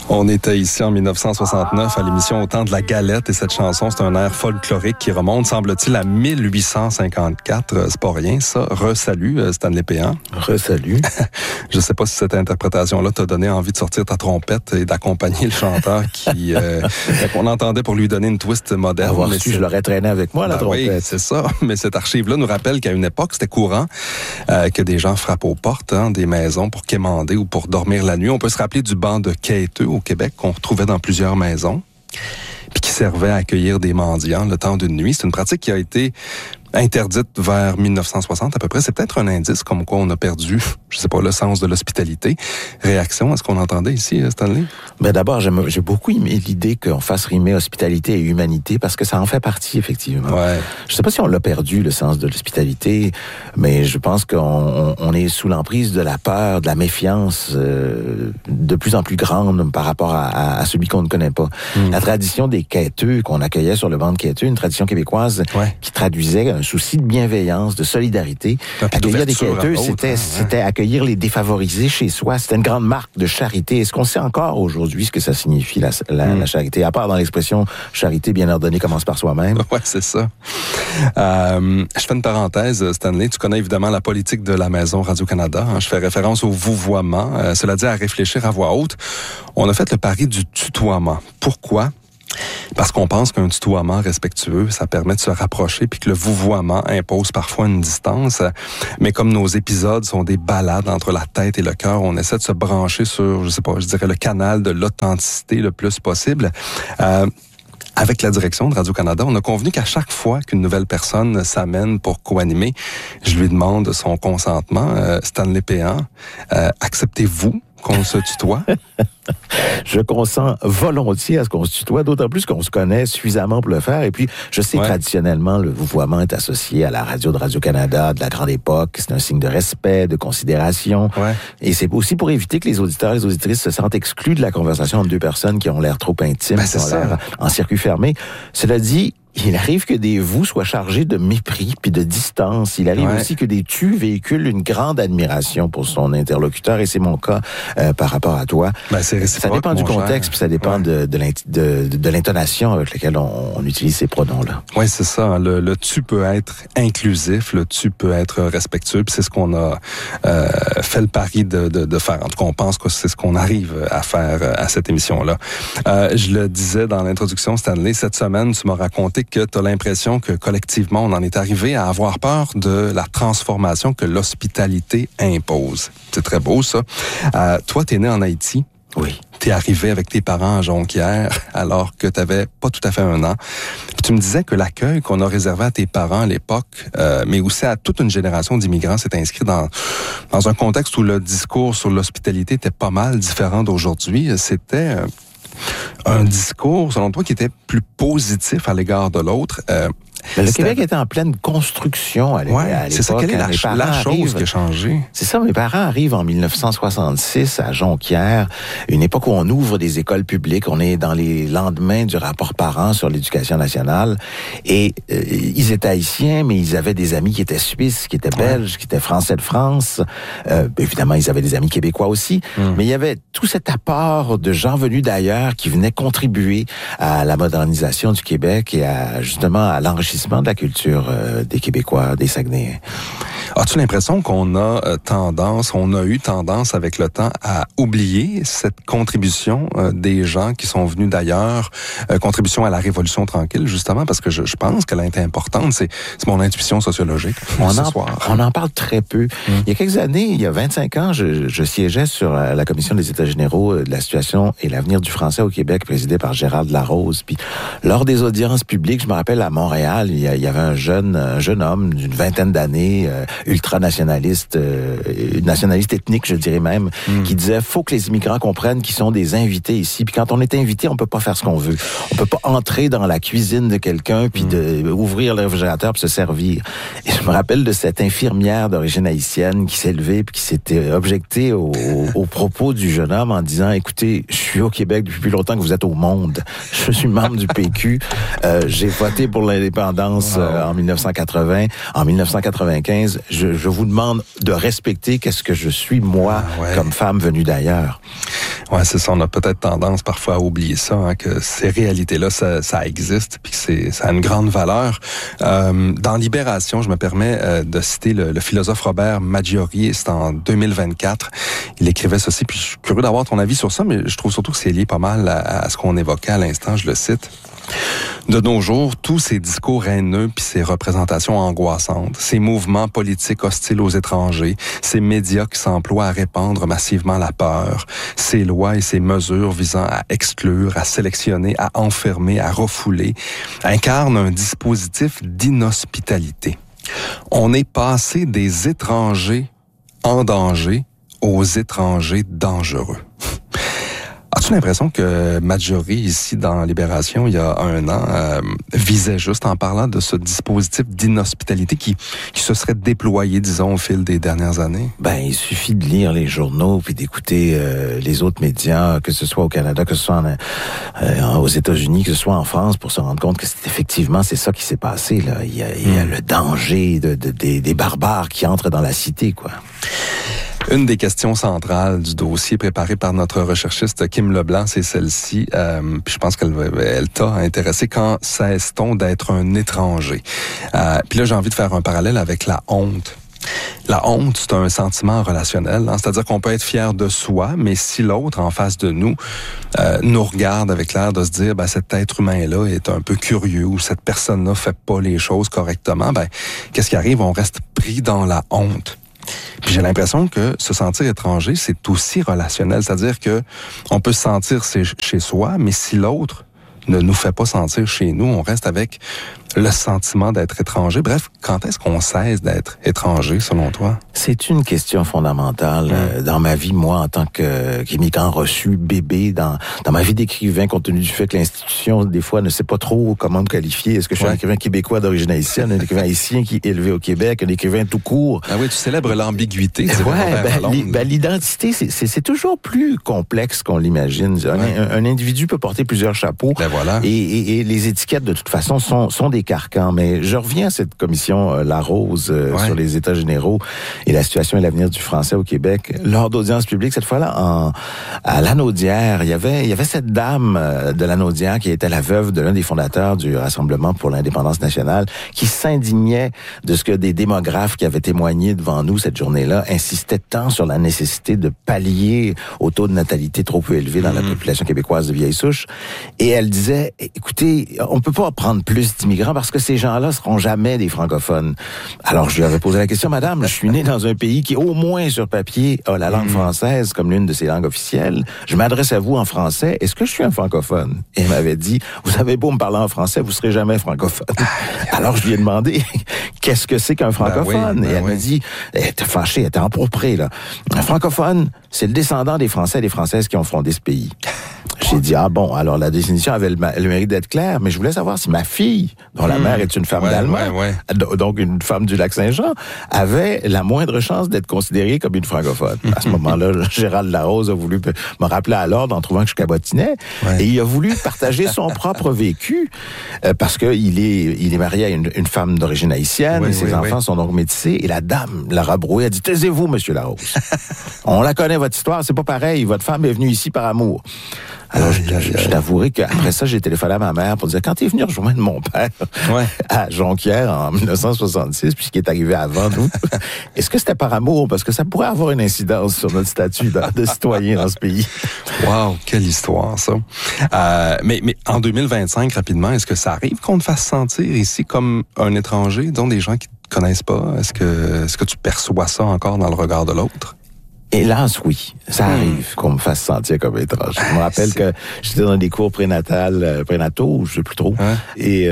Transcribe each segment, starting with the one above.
On était ici en 1969 à l'émission Au temps de la galette et cette chanson, c'est un air folklorique qui remonte, semble-t-il, à 1854. C'est pas rien, ça. Re-salut, Stanley Péan. Re-salut. Je sais pas si cette interprétation-là t'a donné envie de sortir ta trompette et d'accompagner le chanteur qu'on entendait pour lui donner une twist moderne. Avoir su, je l'aurais traîné avec moi, la trompette. Oui, c'est ça. Mais cette archive-là nous rappelle qu'à une époque, c'était courant que des gens frappent aux portes des maisons pour quémander ou pour dormir la nuit. On peut se rappeler du banc de quêteux au Québec qu'on retrouvait dans plusieurs maisons, puis qui servait à accueillir des mendiants le temps d'une nuit. C'est une pratique qui a été interdite vers 1960 à peu près. C'est peut-être un indice comme quoi on a perdu, je sais pas, le sens de l'hospitalité. Réaction à ce qu'on entendait ici, Stanley? Ben d'abord, j'ai beaucoup aimé l'idée qu'on fasse rimer hospitalité et humanité parce que ça en fait partie, effectivement. Ouais. Je sais pas si on l'a perdu, le sens de l'hospitalité, mais je pense qu'on est sous l'emprise de la peur, de la méfiance de plus en plus grande par rapport à celui qu'on ne connaît pas. La tradition des quêteux qu'on accueillait sur le banc de quêteux, une tradition québécoise qui traduisait un souci de bienveillance, de solidarité. Accueillir des quêteux, c'était accueillir les défavorisés chez soi. C'était une grande marque de charité. Est-ce qu'on sait encore aujourd'hui ce que ça signifie, la charité? À part dans l'expression « charité bien ordonnée commence par soi-même ». Ouais, c'est ça. Je fais une parenthèse, Stanley. Tu connais évidemment la politique de la Maison Radio-Canada. Je fais référence au vouvoiement. Cela dit, à réfléchir à voix haute. On a fait le pari du tutoiement. Pourquoi? Parce qu'on pense qu'un tutoiement respectueux, ça permet de se rapprocher, puis que le vouvoiement impose parfois une distance. Mais comme nos épisodes sont des balades entre la tête et le cœur, on essaie de se brancher sur, je dirais le canal de l'authenticité le plus possible. Avec la direction de Radio-Canada, on a convenu qu'à chaque fois qu'une nouvelle personne s'amène pour co-animer, je lui demande son consentement. Stanley Péan, acceptez-vous qu'on se tutoie? Je consens volontiers à ce qu'on se tutoie, d'autant plus qu'on se connaît suffisamment pour le faire. Et puis, je sais traditionnellement, le vouvoiement est associé à la radio de Radio-Canada de la grande époque. C'est un signe de respect, de considération. Ouais. Et c'est aussi pour éviter que les auditeurs et les auditrices se sentent exclus de la conversation entre deux personnes qui ont l'air trop intimes, qui ont l'air en circuit fermé. Cela dit, il arrive que des vous soient chargés de mépris puis de distance. Il arrive aussi que des tu véhiculent une grande admiration pour son interlocuteur, et c'est mon cas par rapport à toi. Ça dépend du contexte, puis ça dépend de l'intonation avec laquelle on utilise ces pronoms-là. Oui, c'est ça. Le tu peut être inclusif, le tu peut être respectueux, puis c'est ce qu'on a fait le pari de faire. En tout cas, on pense que c'est ce qu'on arrive à faire à cette émission-là. Je le disais dans l'introduction, Stanley, cette semaine, tu m'as raconté que tu as l'impression que collectivement, on en est arrivé à avoir peur de la transformation que l'hospitalité impose. C'est très beau, ça. Toi, t'es né en Haïti. Oui. T'es arrivé avec tes parents à Jonquière alors que t'avais pas tout à fait 1 an. Puis tu me disais que l'accueil qu'on a réservé à tes parents à l'époque, mais aussi à toute une génération d'immigrants, s'est inscrit dans un contexte où le discours sur l'hospitalité était pas mal différent d'aujourd'hui. C'était un discours, selon toi, qui était plus positif à l'égard de l'autre. Le Québec était en pleine construction à l'époque. C'est ça, quelle est la chose qui a changé? C'est ça, mes parents arrivent en 1966 à Jonquière, une époque où on ouvre des écoles publiques, on est dans les lendemains du rapport Parent sur l'éducation nationale, et ils étaient haïtiens, mais ils avaient des amis qui étaient suisses, qui étaient belges, qui étaient français de France. Évidemment, ils avaient des amis québécois aussi, mais il y avait tout cet apport de gens venus d'ailleurs qui venaient contribuer à la modernisation du Québec et justement à l'enrichissement de la culture des Québécois, des Saguenayens. As-tu l'impression qu'on a eu tendance avec le temps à oublier cette contribution des gens qui sont venus d'ailleurs, contribution à la Révolution tranquille, justement, parce que je pense qu'elle a été importante, c'est mon intuition sociologique. On en parle très peu. Il y a quelques années, il y a 25 ans, je siégeais sur la Commission des États généraux de la situation et l'avenir du français au Québec, présidée par Gérald Larose. Puis, lors des audiences publiques, je me rappelle à Montréal, il y avait un jeune homme d'une 20aine d'années, ultra-nationaliste, nationaliste ethnique, je dirais même, qui disait « faut que les immigrants comprennent qu'ils sont des invités ici. Puis quand on est invité, on peut pas faire ce qu'on veut. On peut pas entrer dans la cuisine de quelqu'un puis ouvrir le réfrigérateur puis se servir. » Et je me rappelle de cette infirmière d'origine haïtienne qui s'est levée puis qui s'était objectée aux propos du jeune homme en disant « Écoutez, je suis au Québec depuis plus longtemps que vous êtes au monde. Je suis membre du PQ. J'ai voté pour l'indépendance en 1980. En 1995, je vous demande de respecter qu'est-ce que je suis, moi, comme femme venue d'ailleurs. » Ouais, c'est ça. On a peut-être tendance parfois à oublier ça, hein, que ces réalités-là, ça existe, puis que ça a une grande valeur. Dans Libération, je me permets de citer le philosophe Robert Maggiore. C'est en 2024. Il écrivait ceci, puis je suis curieux d'avoir ton avis sur ça, mais je trouve surtout que c'est lié pas mal à ce qu'on évoquait à l'instant. Je le cite. De nos jours, tous ces discours haineux puis ces représentations angoissantes, ces mouvements politiques hostiles aux étrangers, ces médias qui s'emploient à répandre massivement la peur, ces lois et ces mesures visant à exclure, à sélectionner, à enfermer, à refouler, incarnent un dispositif d'inhospitalité. On est passé des étrangers en danger aux étrangers dangereux. As-tu l'impression que Maggiore, ici, dans Libération, il y a 1 an, visait juste en parlant de ce dispositif d'inhospitalité qui se serait déployé, disons, au fil des dernières années? Ben, il suffit de lire les journaux puis d'écouter les autres médias, que ce soit au Canada, que ce soit aux États-Unis, que ce soit en France, pour se rendre compte que effectivement, c'est ça qui s'est passé, là. Il y a le danger des barbares qui entrent dans la cité, quoi. Une des questions centrales du dossier préparé par notre recherchiste Kim Leblanc, c'est celle-ci. Puis je pense qu'elle t'a intéressé. Quand cesse-t-on d'être un étranger? Puis là, j'ai envie de faire un parallèle avec la honte. La honte, c'est un sentiment relationnel, hein? C'est-à-dire qu'on peut être fier de soi, mais si l'autre en face de nous nous regarde avec l'air de se dire cet être humain-là est un peu curieux ou cette personne-là fait pas les choses correctement, qu'est-ce qui arrive? On reste pris dans la honte. Puis j'ai l'impression que se sentir étranger, c'est aussi relationnel. C'est-à-dire que on peut se sentir chez soi, mais si l'autre ne nous fait pas sentir chez nous, on reste avec le sentiment d'être étranger. Bref, quand est-ce qu'on cesse d'être étranger, selon toi? C'est une question fondamentale dans ma vie, moi, en tant qu'immigrant reçu, bébé, dans ma vie d'écrivain, compte tenu du fait que l'institution, des fois, ne sait pas trop comment me qualifier. Est-ce que je suis un écrivain québécois d'origine haïtienne, un écrivain haïtien qui est élevé au Québec, un écrivain tout court? Ah oui, tu célèbres l'ambiguïté. L'identité, c'est toujours plus complexe qu'on l'imagine. Un individu peut porter plusieurs chapeaux. Voilà. Et les étiquettes, de toute façon, sont des carcans. Mais je reviens à cette commission Larose sur les États généraux et la situation et l'avenir du français au Québec. Lors d'audience publique, cette fois-là, à Lanaudière, il y avait cette dame de Lanaudière qui était la veuve de l'un des fondateurs du Rassemblement pour l'indépendance nationale, qui s'indignait de ce que des démographes qui avaient témoigné devant nous cette journée-là insistaient tant sur la nécessité de pallier au taux de natalité trop peu élevé dans la population québécoise de vieille souche. Et elle disait, écoutez, on peut pas prendre plus d'immigrants parce que ces gens-là seront jamais des francophones. Alors, je lui avais posé la question, madame, je suis né dans un pays qui, au moins sur papier, a la langue française comme l'une de ses langues officielles. Je m'adresse à vous en français. Est-ce que je suis un francophone? Et elle m'avait dit, vous avez beau me parler en français, vous serez jamais francophone. Alors, je lui ai demandé, qu'est-ce que c'est qu'un francophone? Et elle m'a dit, elle était fâchée, elle était empourprée, là. Un francophone, c'est le descendant des Français et des Françaises qui ont fondé ce pays. J'ai dit, bon, alors la définition avait le mérite d'être claire, mais je voulais savoir si ma fille, dont la mère est une femme d'Allemagne, donc une femme du Lac-Saint-Jean, avait la moindre chance d'être considérée comme une francophone. À ce moment-là, Gérald Larose a voulu me rappeler à l'ordre en trouvant que je cabotinais, et il a voulu partager son propre vécu, parce qu'il est marié à une femme d'origine haïtienne, et ses enfants sont donc métissés, et la dame l'a rabroué, a dit, taisez-vous, monsieur Larose. On la connaît, votre histoire, c'est pas pareil, votre femme est venue ici par amour. Alors, je t'avouerai qu'après ça, j'ai téléphoné à ma mère pour dire, quand t'es venu rejoindre mon père à Jonquière en 1966, puis ce qui est arrivé avant nous, est-ce que c'était par amour? Parce que ça pourrait avoir une incidence sur notre statut de citoyen dans ce pays. Wow, quelle histoire, ça. Mais en 2025, rapidement, est-ce que ça arrive qu'on te fasse sentir ici comme un étranger, dont des gens qui te connaissent pas? Est-ce que tu perçois ça encore dans le regard de l'autre? Hélas, oui. Ça arrive qu'on me fasse sentir comme étranger. Je me rappelle que j'étais dans des cours prénataux, je sais plus trop. Et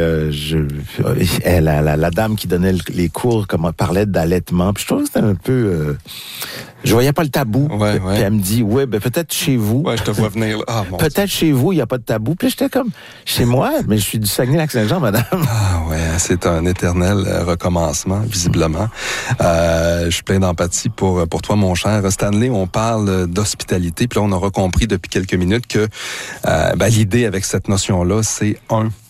la dame qui donnait les cours parlait d'allaitement. Puis je trouvais que c'était un peu... je voyais pas le tabou. Puis elle me dit, peut-être chez vous. Ouais, je te vois venir. Peut-être chez vous, il y a pas de tabou. Puis j'étais comme, chez moi, mais je suis du Saguenay-Lac-Saint-Jean, madame. Ah ouais, c'est un éternel recommencement, visiblement. Je suis plein d'empathie pour toi, mon cher Stanley. On parle d'hospitalité, puis là, on aura compris depuis quelques minutes que l'idée avec cette notion-là, c'est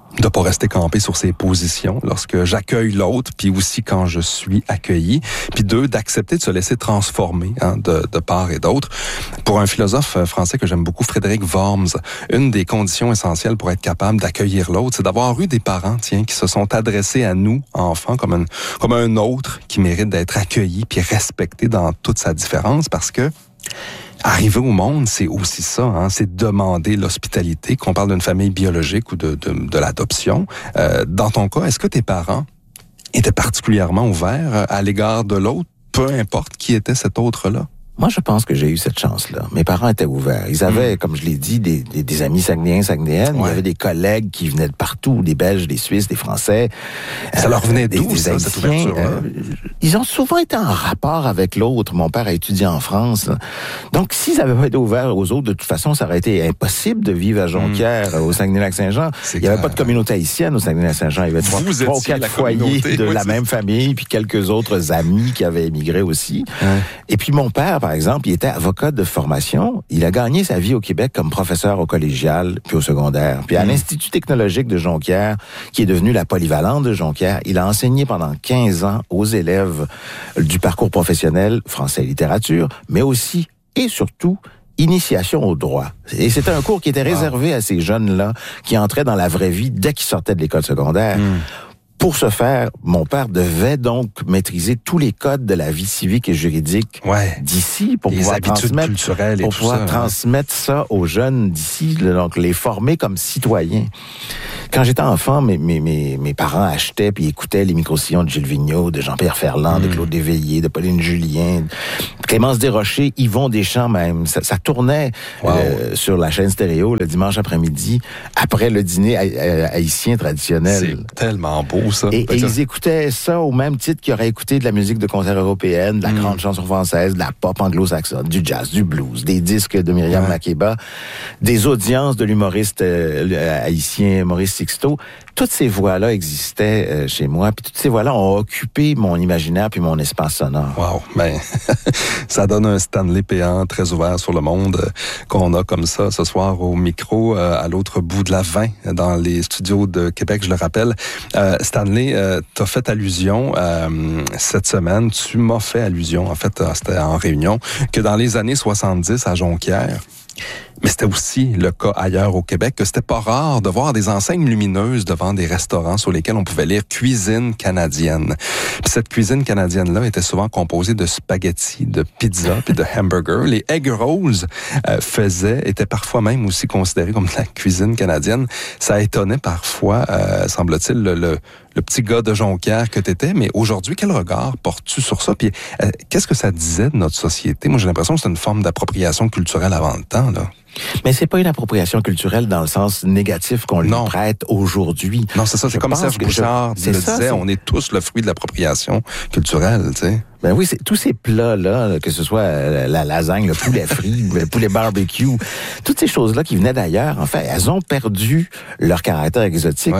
de pas rester campé sur ses positions lorsque j'accueille l'autre, puis aussi quand je suis accueilli. Puis 2, d'accepter de se laisser transformer de part et d'autre. Pour un philosophe français que j'aime beaucoup, Frédéric Worms, une des conditions essentielles pour être capable d'accueillir l'autre, c'est d'avoir eu des parents, qui se sont adressés à nous, enfants, comme un autre qui mérite d'être accueilli puis respecté dans toute sa différence, parce que arriver au monde, c'est aussi ça, c'est demander l'hospitalité, qu'on parle d'une famille biologique ou de l'adoption. Dans ton cas, est-ce que tes parents étaient particulièrement ouverts à l'égard de l'autre, peu importe qui était cet autre-là? Moi, je pense que j'ai eu cette chance-là. Mes parents étaient ouverts. Ils avaient, comme je l'ai dit, des amis saguenayens, saguenayennes. Ouais. Il y avait des collègues qui venaient de partout, des Belges, des Suisses, des Français. Ça leur venait d'où, ça, cette ouverture-là? Ils ont souvent été en rapport avec l'autre. Mon père a étudié en France. Donc, s'ils n'avaient pas été ouverts aux autres, de toute façon, ça aurait été impossible de vivre à Jonquière, au Saguenay-Lac-Saint-Jean. Il n'y avait pas de communauté haïtienne au Saguenay-Lac-Saint-Jean. Il y avait 3 ou 4 foyers de la même famille, puis quelques autres amis qui avaient émigré aussi. Ouais. Et puis, mon père, par exemple, il était avocat de formation. Il a gagné sa vie au Québec comme professeur au collégial puis au secondaire. Puis à l'Institut technologique de Jonquière, qui est devenu la polyvalente de Jonquière, il a enseigné pendant 15 ans aux élèves du parcours professionnel français et littérature, mais aussi et surtout initiation au droit. Et c'était un cours qui était réservé à ces jeunes-là qui entraient dans la vraie vie dès qu'ils sortaient de l'école secondaire. Pour ce faire, mon père devait donc maîtriser tous les codes de la vie civique et juridique d'ici pour pouvoir transmettre ça aux jeunes d'ici, donc les former comme citoyens. Quand j'étais enfant, mes parents achetaient puis écoutaient les micro-sillons de Gilles Vigneault, de Jean-Pierre Ferland, de Claude Desveillés, de Pauline Julien, Clémence Desrochers, Yvon Deschamps même. Ça tournait sur la chaîne stéréo le dimanche après-midi, après le dîner haïtien traditionnel. C'est tellement beau. Et ils écoutaient ça au même titre qu'ils auraient écouté de la musique de concert européenne, de la grande chanson française, de la pop anglo-saxonne, du jazz, du blues, des disques de Myriam Makeba, des audiences de l'humoriste haïtien Maurice Sixto. Toutes ces voix-là existaient chez moi, puis toutes ces voix-là ont occupé mon imaginaire puis mon espace sonore. Wow, ben ça donne un Stanley Péan très ouvert sur le monde qu'on a comme ça ce soir au micro à l'autre bout de la 20 dans les studios de Québec, je le rappelle. Stanley, t'as fait allusion cette semaine, tu m'as fait allusion, en fait, c'était en réunion, que dans les années 70 à Jonquière, mais c'était aussi le cas ailleurs au Québec, que c'était pas rare de voir des enseignes lumineuses devant des restaurants sur lesquels on pouvait lire « cuisine canadienne ». Puis cette cuisine canadienne-là était souvent composée de spaghettis, de pizza puis de hamburgers. Les egg rolls étaient parfois même aussi considérés comme de la cuisine canadienne. Ça étonnait parfois, semble-t-il, le petit gars de Jonquière que t'étais, mais aujourd'hui, quel regard portes-tu sur ça? Puis qu'est-ce que ça disait de notre société? Moi, j'ai l'impression que c'est une forme d'appropriation culturelle avant le temps, là. Mais c'est pas une appropriation culturelle dans le sens négatif qu'on lui prête aujourd'hui. Non, c'est ça. C'est comme Serge Bouchard le disait, on est tous le fruit de l'appropriation culturelle, tu sais. Ben oui, tous ces plats-là, que ce soit la lasagne, le poulet frit, le poulet barbecue, toutes ces choses-là qui venaient d'ailleurs, en fait, elles ont perdu leur caractère exotique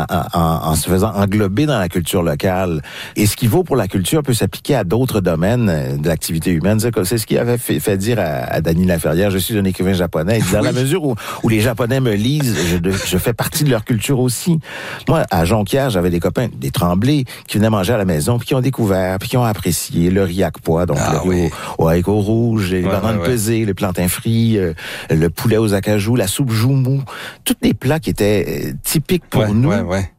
en se faisant englober dans la culture locale. Et ce qui vaut pour la culture peut s'appliquer à d'autres domaines de l'activité humaine. C'est ce qui avait fait dire à Dany Laferrière, je suis un écrivain japonais. Dans la mesure où les Japonais me lisent, je fais partie de leur culture aussi. Moi, à Jonquière, j'avais des copains, des Tremblay, qui venaient manger à la maison, puis qui ont découvert, puis qui ont apprécié le riz à pois, donc le riz au haricot rouge, les bananes pesées, les plantains frits, le poulet aux acajou, la soupe joumou, tous des plats qui étaient typiques pour nous.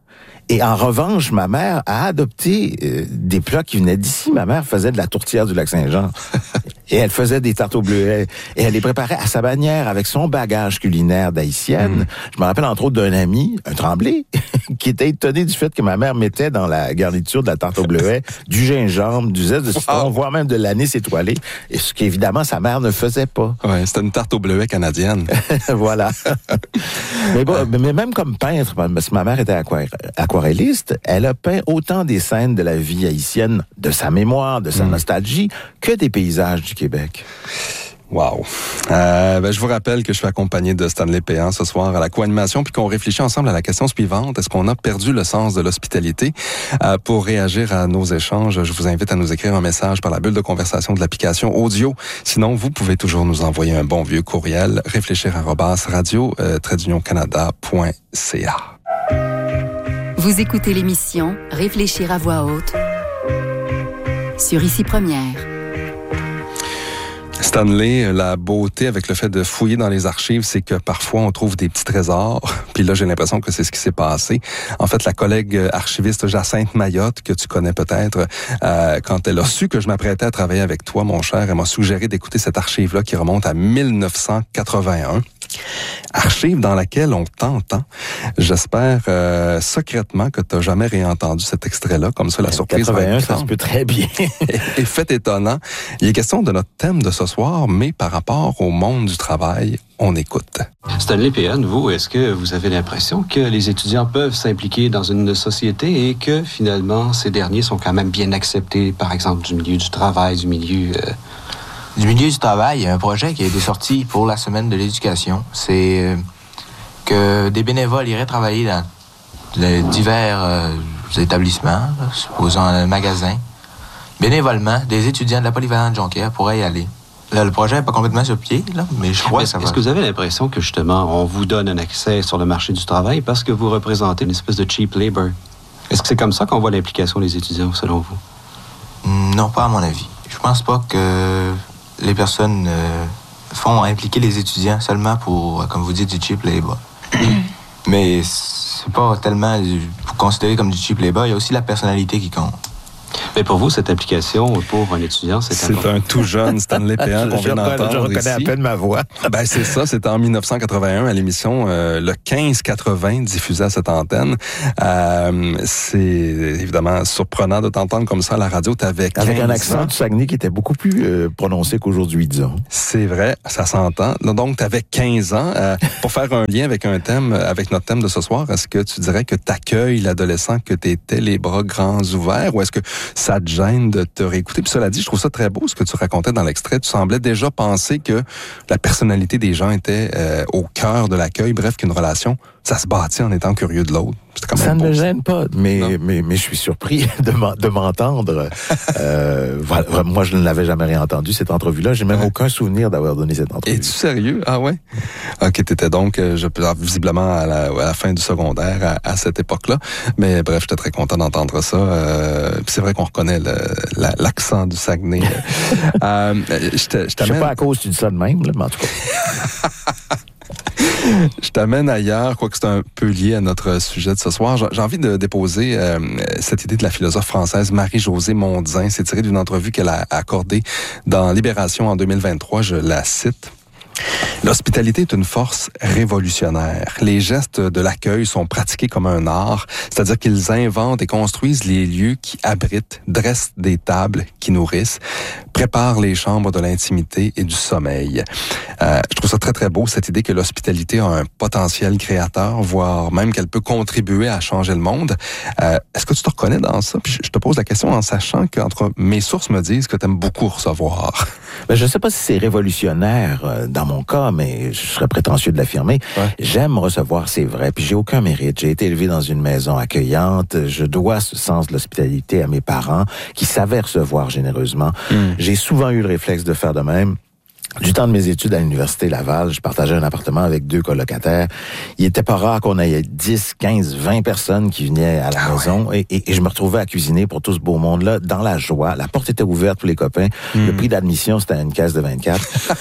Et en revanche, ma mère a adopté des plats qui venaient d'ici. Ma mère faisait de la tourtière du Lac-Saint-Jean. Et elle faisait des tartes au bleuet. Et elle les préparait à sa manière, avec son bagage culinaire d'haïtienne. Je me rappelle entre autres d'un ami, un Tremblay, qui était étonné du fait que ma mère mettait dans la garniture de la tarte au bleuet du gingembre, du zeste de citron, voire même de l'anis étoilé. Et ce qu'évidemment sa mère ne faisait pas. Ouais, c'était une tarte au bleuet canadienne. Voilà. mais même comme peintre, parce que ma mère était aquarelliste, elle a peint autant des scènes de la vie haïtienne, de sa mémoire, de sa nostalgie, que des paysages du Québec. Wow. Je vous rappelle que je suis accompagné de Stanley Péan ce soir à la co-animation, puis qu'on réfléchit ensemble à la question suivante. Est-ce qu'on a perdu le sens de l'hospitalité? Pour réagir à nos échanges, je vous invite à nous écrire un message par la bulle de conversation de l'application audio. Sinon, vous pouvez toujours nous envoyer un bon vieux courriel, réfléchir@radio-canada.ca. Vous écoutez l'émission Réfléchir à voix haute sur Ici Première. Stanley, la beauté avec le fait de fouiller dans les archives, c'est que parfois on trouve des petits trésors. Puis là, j'ai l'impression que c'est ce qui s'est passé. En fait, la collègue archiviste Jacinthe Mayotte, que tu connais peut-être, quand elle a su que je m'apprêtais à travailler avec toi, mon cher, elle m'a suggéré d'écouter cette archive-là qui remonte à 1981. Archive dans laquelle on t'entend. J'espère secrètement que tu n'as jamais réentendu cet extrait-là. Comme ça, la surprise 81, va être ça se peut très bien. et fait étonnant. Il est question de notre thème de ce soir, mais par rapport au monde du travail, on écoute. Stanley Péan, vous, est-ce que vous avez l'impression que les étudiants peuvent s'impliquer dans une société et que finalement, ces derniers sont quand même bien acceptés, par exemple, du milieu du travail, du milieu du travail, il y a un projet qui a été sorti pour la semaine de l'éducation. C'est que des bénévoles iraient travailler dans les divers établissements, là, supposons un magasin. Bénévolement, des étudiants de la polyvalente Jonquière pourraient y aller. Là, le projet n'est pas complètement sur pied, là, mais je crois que ça va. Est-ce que vous avez l'impression que, justement, on vous donne un accès sur le marché du travail parce que vous représentez une espèce de cheap labor? Est-ce que c'est comme ça qu'on voit l'implication des étudiants, selon vous? Non, pas à mon avis. Je pense pas que les personnes font impliquer les étudiants seulement pour, comme vous dites, du cheap labor. Mais c'est pas tellement considéré comme du cheap labor, il y a aussi la personnalité qui compte. Mais pour vous, cette application pour un étudiant, c'est important. C'est un tout jeune Stanley Péan qu'on vient d'entendre. Je reconnais à peine ma voix. Ben c'est ça, c'était en 1981 à l'émission le 15-80 diffusée à cette antenne. C'est évidemment surprenant de t'entendre comme ça à la radio. T'avais 15 Avec un accent du Saguenay qui était beaucoup plus prononcé qu'aujourd'hui, disons. C'est vrai, ça s'entend. Donc, t'avais 15 ans. Pour faire un lien avec un thème, avec notre thème de ce soir, est-ce que tu dirais que t'accueilles l'adolescent que t'étais les bras grands ouverts, ou est-ce que ça te gêne de te réécouter? Puis cela dit, je trouve ça très beau ce que tu racontais dans l'extrait. Tu semblais déjà penser que la personnalité des gens était au cœur de l'accueil, bref, qu'une relation, ça se bâtit en étant curieux de l'autre. Ça ne me gêne pas, mais je suis surpris de m'entendre. Voilà, moi, je ne l'avais jamais réentendu, cette entrevue-là. J'ai même aucun souvenir d'avoir donné cette entrevue. Es-tu sérieux? Ah ouais? OK, t'étais donc visiblement à la fin du secondaire à cette époque-là. Mais bref, j'étais très content d'entendre ça. Puis c'est vrai qu'on reconnaît l'accent du Saguenay. Je sais pas à cause tu dis ça de même, là, mais en tout cas... Je t'amène ailleurs, quoique c'est un peu lié à notre sujet de ce soir. J'ai envie de déposer cette idée de la philosophe française Marie-Josée Mondin. C'est tiré d'une entrevue qu'elle a accordée dans Libération en 2023. Je la cite. L'hospitalité est une force révolutionnaire. Les gestes de l'accueil sont pratiqués comme un art, c'est-à-dire qu'ils inventent et construisent les lieux qui abritent, dressent des tables qui nourrissent, préparent les chambres de l'intimité et du sommeil. Je trouve ça très, très beau, cette idée que l'hospitalité a un potentiel créateur, voire même qu'elle peut contribuer à changer le monde. Est-ce que tu te reconnais dans ça? Puis je te pose la question en sachant qu'entre mes sources me disent que tu aimes beaucoup recevoir. Ben, je ne sais pas si c'est révolutionnaire dans mon cas, mais je serais prétentieux de l'affirmer. Ouais. J'aime recevoir, c'est vrai, puis j'ai aucun mérite. J'ai été élevé dans une maison accueillante. Je dois ce sens de l'hospitalité à mes parents qui savaient recevoir généreusement. J'ai souvent eu le réflexe de faire de même. Du temps de mes études à l'Université Laval, je partageais un appartement avec 2 colocataires. Il était pas rare qu'on ait 10, 15, 20 personnes qui venaient à la maison et je me retrouvais à cuisiner pour tout ce beau monde-là dans la joie. La porte était ouverte pour les copains. Le prix d'admission, c'était une caisse de 24.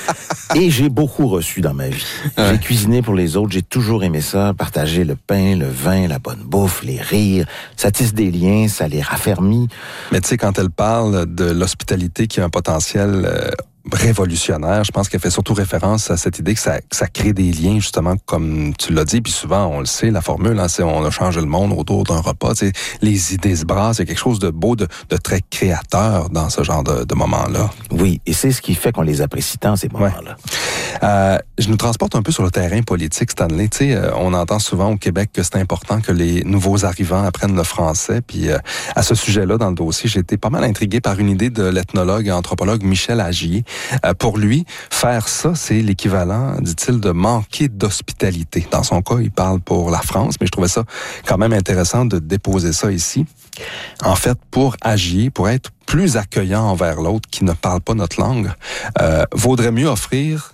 Et j'ai beaucoup reçu dans ma vie. J'ai cuisiné pour les autres. J'ai toujours aimé ça. Partager le pain, le vin, la bonne bouffe, les rires. Ça tisse des liens, ça les raffermit. Mais tu sais, quand elle parle de l'hospitalité qui a un potentiel... révolutionnaire. Je pense qu'elle fait surtout référence à cette idée que ça crée des liens, justement, comme tu l'as dit, puis souvent, on le sait, la formule, hein, c'est on a changé le monde autour d'un repas. Les idées se brassent, il y a quelque chose de beau, de très créateur dans ce genre de moments-là. Oui, et c'est ce qui fait qu'on les apprécie tant, ces moments-là. Je nous transporte un peu sur le terrain politique, Stanley. Tu sais, on entend souvent au Québec que c'est important que les nouveaux arrivants apprennent le français, puis à ce sujet-là, dans le dossier, j'ai été pas mal intrigué par une idée de l'ethnologue et anthropologue Michel Agier. Pour lui, faire ça, c'est l'équivalent, dit-il, de manquer d'hospitalité. Dans son cas, il parle pour la France, mais je trouvais ça quand même intéressant de déposer ça ici. En fait, pour Agier, pour être plus accueillant envers l'autre qui ne parle pas notre langue, vaudrait mieux offrir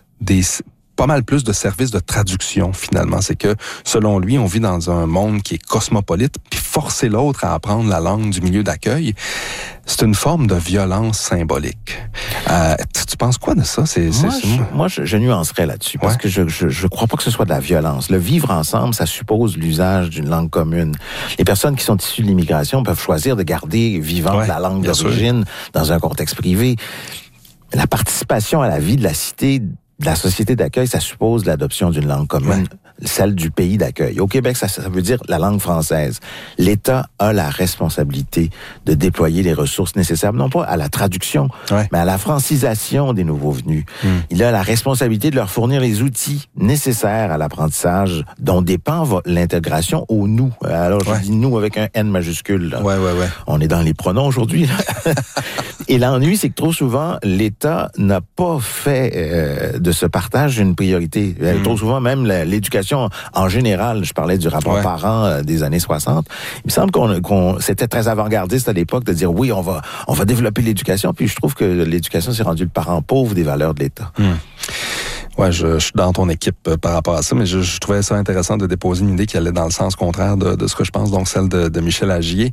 pas mal plus de services de traduction, finalement. C'est que, selon lui, on vit dans un monde qui est cosmopolite, puis forcer l'autre à apprendre la langue du milieu d'accueil, c'est une forme de violence symbolique. Tu penses quoi de ça? Moi, je nuancerais là-dessus, parce que je crois pas que ce soit de la violence. Le vivre ensemble, ça suppose l'usage d'une langue commune. Les personnes qui sont issues de l'immigration peuvent choisir de garder vivante la langue d'origine dans un contexte privé. La participation à la vie de la cité, de la société d'accueil, ça suppose l'adoption d'une langue commune, celle du pays d'accueil. Au Québec, ça veut dire la langue française. L'État a la responsabilité de déployer les ressources nécessaires, non pas à la traduction, mais à la francisation des nouveaux venus. Il a la responsabilité de leur fournir les outils nécessaires à l'apprentissage dont dépend l'intégration au « nous ». Alors, je dis « nous » avec un N majuscule. Là. On est dans les pronoms aujourd'hui. Et l'ennui, c'est que trop souvent, l'État n'a pas fait de ce partage une priorité. Trop souvent, même l'éducation en général, je parlais du rapport parent des années 60, il me semble qu'on c'était très avant-gardiste à l'époque de dire oui, on va développer l'éducation, puis je trouve que l'éducation s'est rendue le parent pauvre des valeurs de l'État. Ouais, je suis dans ton équipe par rapport à ça, mais je trouvais ça intéressant de déposer une idée qui allait dans le sens contraire de ce que je pense, donc celle de Michel Agier.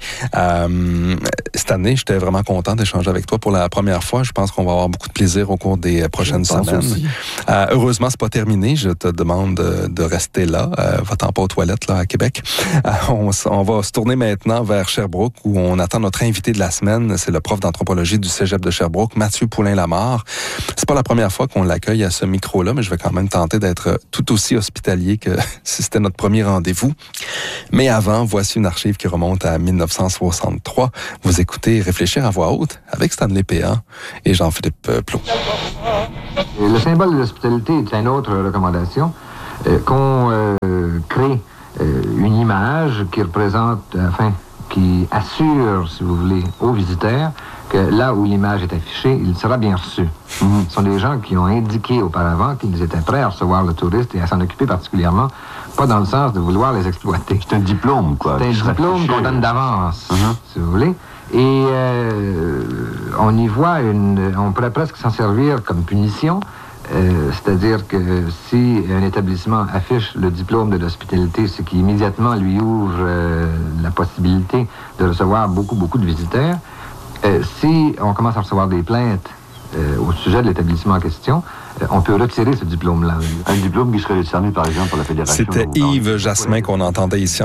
Cette année, j'étais vraiment content d'échanger avec toi pour la première fois. Je pense qu'on va avoir beaucoup de plaisir au cours des prochaines semaines. Heureusement, c'est pas terminé. Je te demande de rester là. Va-t'en pas aux toilettes là à Québec. On va se tourner maintenant vers Sherbrooke où on attend notre invité de la semaine. C'est le prof d'anthropologie du Cégep de Sherbrooke, Mathieu Poulin-Lamarre. C'est pas la première fois qu'on l'accueille à ce micro-là, mais je vais quand même tenter d'être tout aussi hospitalier que si c'était notre premier rendez-vous. Mais avant, voici une archive qui remonte à 1963. Vous écoutez Réfléchir à voix haute avec Stanley Péan et Jean-Philippe Plot. Le symbole de l'hospitalité est une autre recommandation, qu'on crée une image qui représente, qui assure, si vous voulez, aux visiteurs que là où l'image est affichée, il sera bien reçu. Ce sont des gens qui ont indiqué auparavant qu'ils étaient prêts à recevoir le touriste et à s'en occuper particulièrement, pas dans le sens de vouloir les exploiter. C'est un diplôme, quoi. C'est un diplôme qu'on donne d'avance, si vous voulez. Et on y voit on pourrait presque s'en servir comme punition. C'est-à-dire que si un établissement affiche le diplôme de l'hospitalité, ce qui immédiatement lui ouvre la possibilité de recevoir beaucoup de visiteurs, si on commence à recevoir des plaintes au sujet de l'établissement en question, on peut retirer ce diplôme-là. Un diplôme qui serait décerné, par exemple, par la Fédération. C'était Yves Jasmin qu'on entendait ici en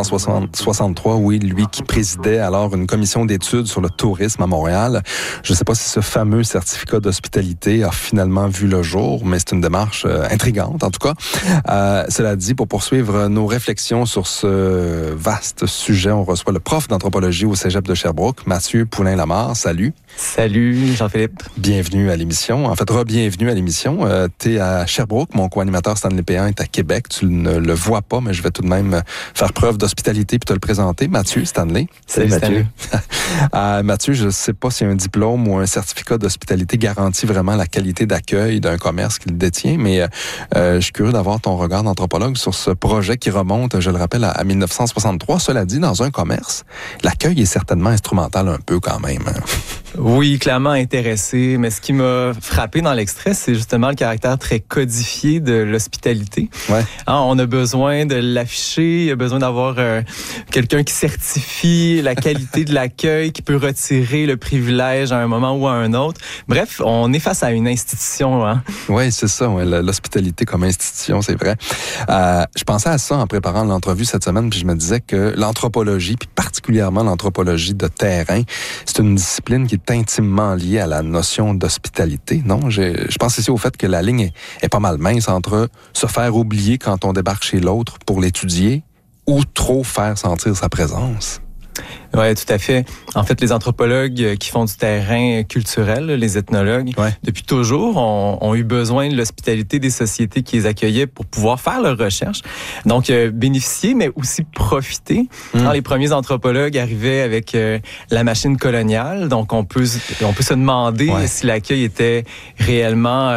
1963, oui, lui qui présidait alors une commission d'études sur le tourisme à Montréal. Je ne sais pas si ce fameux certificat d'hospitalité a finalement vu le jour, mais c'est une démarche intrigante, en tout cas. Cela dit, pour poursuivre nos réflexions sur ce vaste sujet, on reçoit le prof d'anthropologie au Cégep de Sherbrooke, Mathieu Poulin-Lamarre. Salut. Salut, Jean-Philippe. Bienvenue à l'émission. En fait, re-bienvenue à l'émission. T'es à Sherbrooke, mon co-animateur Stanley Péan est à Québec. Tu ne le vois pas, mais je vais tout de même faire preuve d'hospitalité puis te le présenter. Mathieu, Stanley. Salut, Mathieu. Mathieu, je ne sais pas si un diplôme ou un certificat d'hospitalité garantit vraiment la qualité d'accueil d'un commerce qu'il détient, mais je suis curieux d'avoir ton regard d'anthropologue sur ce projet qui remonte, je le rappelle, à 1963. Cela dit, dans un commerce, l'accueil est certainement instrumental un peu quand même. Oui, clairement intéressé, mais ce qui m'a frappé dans l'extrait, c'est justement le caractère très codifié de l'hospitalité. On a besoin de l'afficher, il y a besoin d'avoir quelqu'un qui certifie la qualité de l'accueil, qui peut retirer le privilège à un moment ou à un autre. Bref, on est face à une institution. Oui, c'est ça, l'hospitalité comme institution, c'est vrai. Je pensais à ça en préparant l'entrevue cette semaine, puis je me disais que l'anthropologie, puis particulièrement l'anthropologie de terrain, c'est une discipline qui est intimement liée à la notion d'hospitalité, non? Je pense ici au fait que la ligne est pas mal mince entre se faire oublier quand on débarque chez l'autre pour l'étudier ou trop faire sentir sa présence. Oui, tout à fait. En fait, les anthropologues qui font du terrain culturel, les ethnologues, depuis toujours, ont eu besoin de l'hospitalité des sociétés qui les accueillaient pour pouvoir faire leurs recherches. Donc, bénéficier, mais aussi profiter. Les premiers anthropologues arrivaient avec la machine coloniale. Donc, on peut se demander si l'accueil était réellement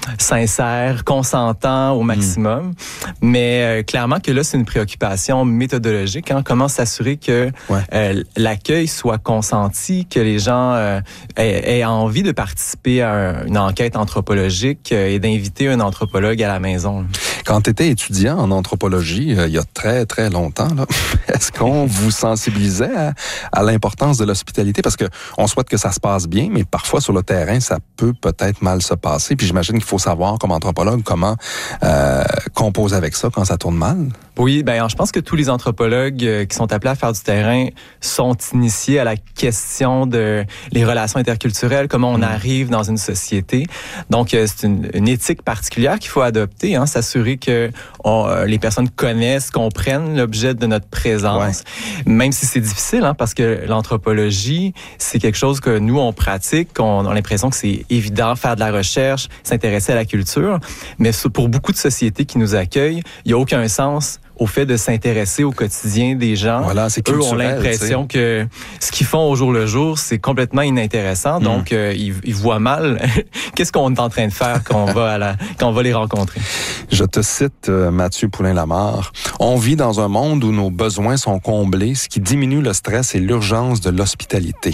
sincère, consentant au maximum. Mais clairement que là, c'est une préoccupation méthodologique. Comment s'assurer que l'accueil soit consenti, que les gens aient envie de participer à une enquête anthropologique et d'inviter un anthropologue à la maison. Quand tu étais étudiant en anthropologie, il y a très, très longtemps, là, est-ce qu'on vous sensibilisait à l'importance de l'hospitalité? Parce que on souhaite que ça se passe bien, mais parfois sur le terrain, ça peut peut-être mal se passer. Puis j'imagine qu'il faut savoir, comme anthropologue, comment composer avec ça quand ça tourne mal. Oui, je pense que tous les anthropologues qui sont appelés à faire du terrain sont initiés à la question de les relations interculturelles, comment on arrive dans une société. Donc, c'est une éthique particulière qu'il faut adopter, s'assurer que les personnes connaissent, comprennent l'objet de notre présence, même si c'est difficile, parce que l'anthropologie, c'est quelque chose que nous, on pratique, on a l'impression que c'est évident, faire de la recherche, s'intéresser à la culture, mais pour beaucoup de sociétés qui nous accueillent, il n'y a aucun sens au fait de s'intéresser au quotidien des gens. Voilà, c'est eux ont l'impression que ce qu'ils font au jour le jour, c'est complètement inintéressant. Donc, ils voient mal qu'est-ce qu'on est en train de faire quand on va les rencontrer. Je te cite Mathieu Poulin-Lamarre. On vit dans un monde où nos besoins sont comblés, ce qui diminue le stress et l'urgence de l'hospitalité.